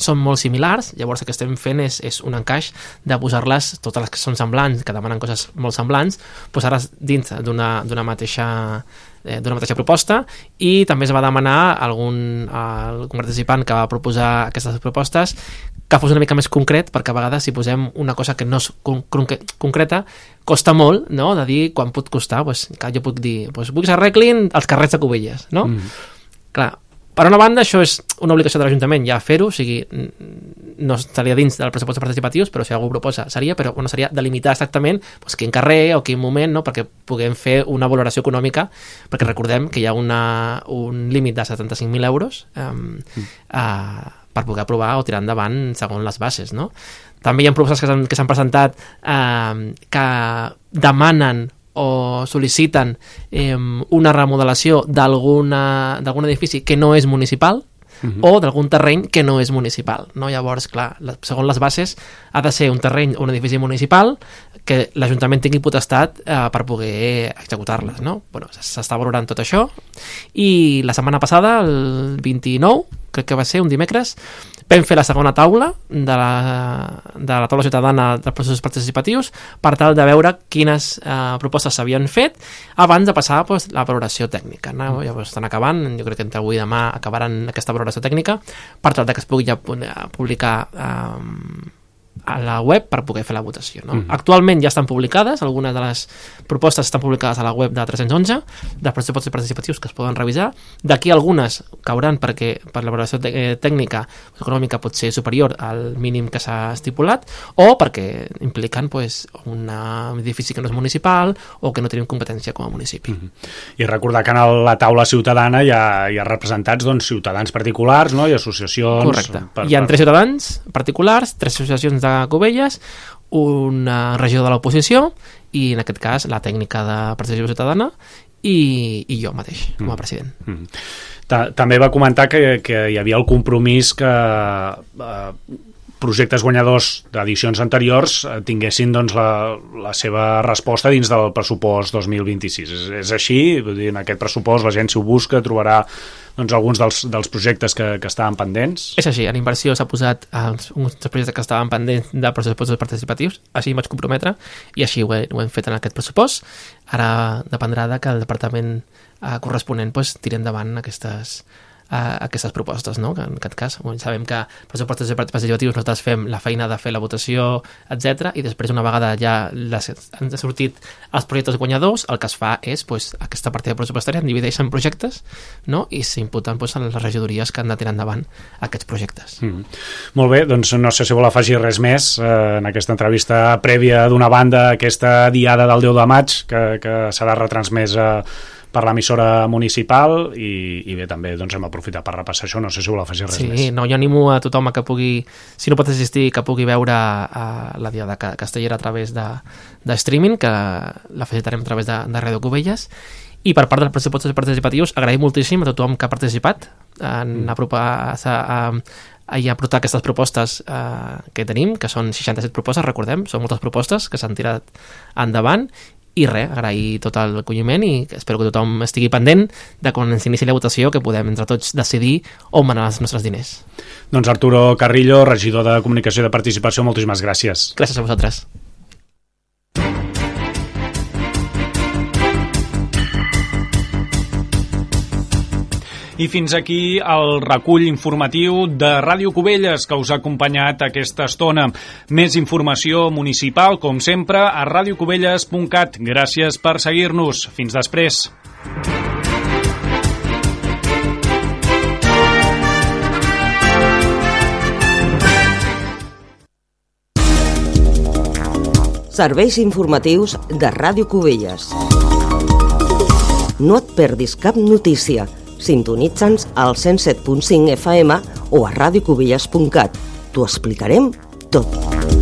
són molt similars, llavors el que estem fent és un encaix de posar-les, totes les que són semblants, que demanen coses molt semblants, posar-les dins d'una mateixa proposta, i també es va demanar algun participant que va proposar aquestes propostes que fos una mica més concret, perquè a vegades si posem una cosa que no és concreta costa molt, no?, de dir quan pot costar. Que jo puc dir, vull que s'arreglin els carrers de Cubelles, no? Clar, per una banda això és una obligació de l'Ajuntament ja fer-ho, o sigui, no estaria dins del pressupost participatius, però si algú proposa seria, però seria delimitar exactament quin carrer o quin moment, no?, perquè puguem fer una valoració econòmica, perquè recordem que hi ha un límit de 75.000 euros per poder aprovar o tirar endavant segons les bases, no? També hi ha propostes que s'han presentat que demanen o sol·liciten una remodelació d'algun edifici que no és municipal o d'algun terreny que no és municipal, no? Llavors, clar, segons les bases ha de ser un terreny o un edifici municipal que l'Ajuntament tingui potestat per poder executar-les, no? S'està valorant tot això, i la setmana passada, el 29, crec que va ser un dimecres, vam fer la segona taula de la taula ciutadana dels processos participatius per tal de veure quines propostes s'havien fet abans de passar la valoració tècnica, no? Llavors estan acabant, jo crec que entre avui i demà acabaran aquesta valoració tècnica per tal que es pugui ja publicar a la web per poder fer la votació, no? Actualment ja estan publicades, algunes de les propostes estan publicades a la web de 311 dels pressupostos participatius que es poden revisar. D'aquí algunes cauran perquè per la valoració tècnica econòmica pot ser superior al mínim que s'ha estipulat, o perquè impliquen un edifici que no és municipal o que no tenim competència com a municipi. I recordar que en la taula ciutadana hi ha representats ciutadans particulars, no?, i associacions. Correcte. Hi ha 3 ciutadans particulars, 3 associacions de Cubelles, una regidor de l'oposició i, en aquest cas, la tècnica de participació ciutadana i jo mateix, com a president. També va comentar que hi havia el compromís que projectes guanyadors d'edicions anteriors tinguessin la seva resposta dins del pressupost 2026. És així? En aquest pressupost la gent, si ho busca, trobarà alguns dels projectes que estaven pendents? És així, en inversió s'ha posat uns projectes que estaven pendents de pressupostos participatius, així em vaig comprometre i així ho hem fet en aquest pressupost. Ara dependrà que el departament corresponent tiri endavant aquestes propostes, no? Que en aquest cas sabem que pressupostos participatius nosaltres fem la feina de fer la votació, etc., i després, una vegada ja han sortit els projectes guanyadors, el que es fa és aquesta partida pressupostària en divideix en projectes, no?, i s'imputen a les regidories que han de tirar endavant aquests projectes. Molt bé, doncs no sé si vol afegir res més en aquesta entrevista prèvia, d'una banda, aquesta diada del 10 de maig que serà retransmesa per l'emissora municipal, i bé, també hem aprofitat per repassar això. No sé si vol afegir res més. Sí, jo animo a tothom a que pugui, si no pot assistir, que pugui veure la Diada Castellera a través de streaming, que la facilitarem a través de Ràdio Cubelles. I per part dels pressupostos participatius, agraïm moltíssim a tothom que ha participat en apropar aquestes propostes que tenim, que són 67 propostes, recordem, són moltes propostes que s'han tirat endavant. I res, agrair tot el acolliment i espero que tothom estigui pendent de quan s'inici la votació, que podem entre tots decidir on van els nostres diners. Doncs Arturo Carrillo, regidor de Comunicació i de Participació, moltíssimes gràcies. Gràcies a vosaltres. I fins aquí el recull informatiu de Ràdio Cubelles que us ha acompanyat aquesta estona. Més informació municipal, com sempre, a radiocubelles.cat. Gràcies per seguir-nos. Fins després. Serveis informatius de Ràdio Cubelles. No et perdis cap notícia. Sintonitza'ns al 107.5 FM o a radiocubelles.cat. T'ho explicarem tot.